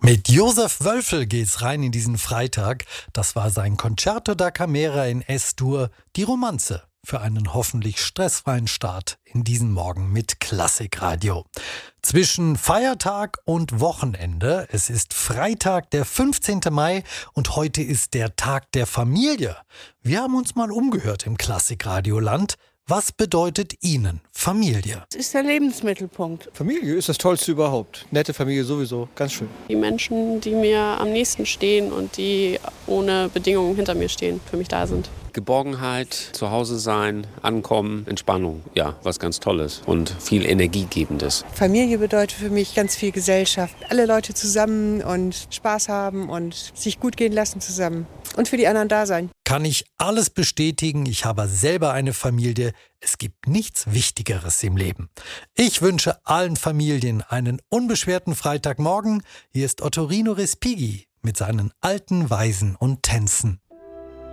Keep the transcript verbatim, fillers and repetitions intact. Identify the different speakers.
Speaker 1: Mit Josef Wölfel geht's rein in diesen Freitag. Das war sein Concerto da Camera in S-Dur, die Romanze für einen hoffentlich stressfreien Start in diesen Morgen mit Klassikradio. Zwischen Feiertag und Wochenende, es ist Freitag, der fünfzehnten Mai und heute ist der Tag der Familie. Wir haben uns mal umgehört im Klassikradioland. Was bedeutet Ihnen Familie?
Speaker 2: Es ist der Lebensmittelpunkt.
Speaker 3: Familie ist das Tollste überhaupt. Nette Familie sowieso, ganz schön.
Speaker 4: Die Menschen, die mir am nächsten stehen und die ohne Bedingungen hinter mir stehen, für mich da sind.
Speaker 5: Geborgenheit, zu Hause sein, ankommen, Entspannung, ja, was ganz Tolles und viel Energiegebendes.
Speaker 2: Familie bedeutet für mich ganz viel Gesellschaft. Alle Leute zusammen und Spaß haben und sich gut gehen lassen zusammen. Und für die anderen da sein.
Speaker 1: Kann ich alles bestätigen, ich habe selber eine Familie. Es gibt nichts Wichtigeres im Leben. Ich wünsche allen Familien einen unbeschwerten Freitagmorgen. Hier ist Ottorino Respighi mit seinen alten Weisen und Tänzen.